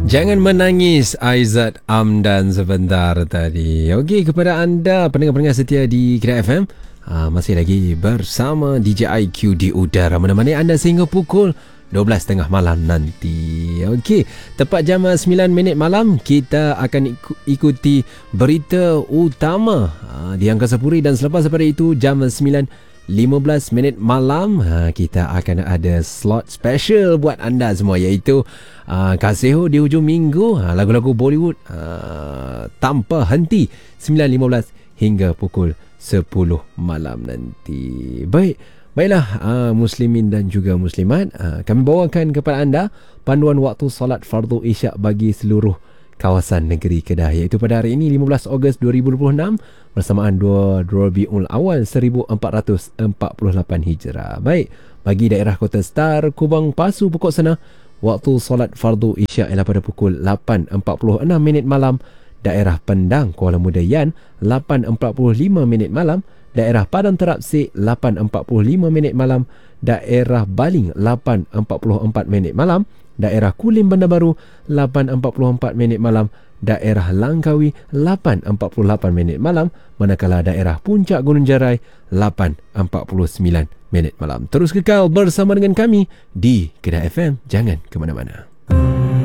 Jangan menangis, Aizat Amdan sebentar tadi. Okey, kepada anda pendengar-pendengar setia di Kedah FM, masih lagi bersama DJ IQ di udara menemani anda sehingga pukul 12.30 malam nanti. Okey, tepat jam 9 minit malam kita akan ikuti berita utama di Angkasa Puri, dan selepas daripada itu jam 9.15 minit malam kita akan ada slot special buat anda semua, iaitu Kasiho di hujung minggu, lagu-lagu Bollywood tanpa henti 9.15 hingga pukul 10 malam nanti. Baiklah muslimin dan juga muslimat, kami bawakan kepada anda panduan waktu solat fardu isyak bagi seluruh kawasan negeri Kedah, iaitu pada hari ini 15 Ogos 2026 bersamaan 2 Rabiul Awal 1448 Hijrah. Baik, bagi daerah Kota Star, Kubang, Pasu, Pokok Senah, waktu solat fardu isyak ialah pada pukul 8.46 minit malam. Daerah Pendang, Kuala Muda Yan, 8.45 minit malam. Daerah Padang Terapsik, 8.45 minit malam. Daerah Baling, 8.44 minit malam. Daerah Kulim, Bandar Baru, 8.44 minit malam. Daerah Langkawi, 8.48 minit malam. Manakala daerah Puncak Gunung Jarai, 8.49 minit malam. Terus kekal bersama dengan kami di Kedah FM. Jangan ke mana-mana.